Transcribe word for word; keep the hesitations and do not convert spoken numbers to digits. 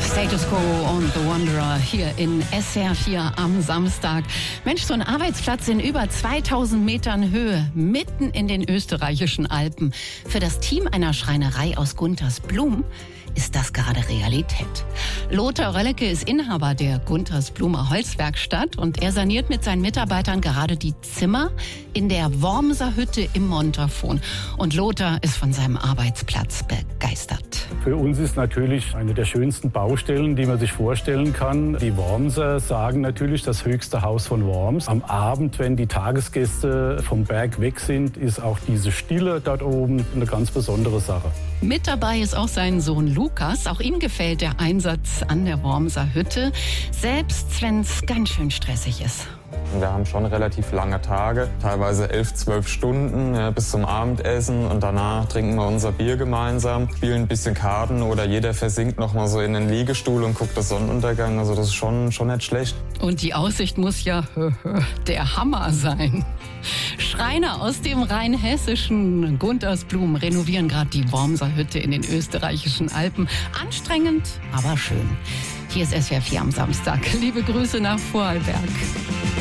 Status Quo und The Wanderer hier in S R vier am Samstag. Mensch, so ein Arbeitsplatz in über zweitausend Metern Höhe, mitten in den österreichischen Alpen. Für das Team einer Schreinerei aus Guntersblum ist das gerade Realität. Lothar Röllecke ist Inhaber der Guntersblumer Holzwerkstatt und er saniert mit seinen Mitarbeitern gerade die Zimmer in der Wormser Hütte im Montafon. Und Lothar ist von seinem Arbeitsplatz begeistert. Für uns ist natürlich eine der schönsten Baustellen, die man sich vorstellen kann. Die Wormser sagen natürlich das höchste Haus von Worms. Am Abend, wenn die Tagesgäste vom Berg weg sind, ist auch diese Stille dort oben eine ganz besondere Sache. Mit dabei ist auch sein Sohn Lukas. Auch ihm gefällt der Einsatz an der Wormser Hütte, selbst wenn es ganz schön stressig ist. Wir haben schon relativ lange Tage, teilweise elf, zwölf Stunden ja, bis zum Abendessen und danach trinken wir unser Bier gemeinsam, spielen ein bisschen Karten oder jeder versinkt noch mal so in den Liegestuhl und guckt den Sonnenuntergang. Also das ist schon, schon nicht schlecht. Und die Aussicht muss ja der Hammer sein. Schreiner aus dem rheinhessischen Guntersblum renovieren gerade die Wormser Hütte in den österreichischen Alpen. Anstrengend, aber schön. Hier ist S R vier am Samstag. Liebe Grüße nach Vorarlberg.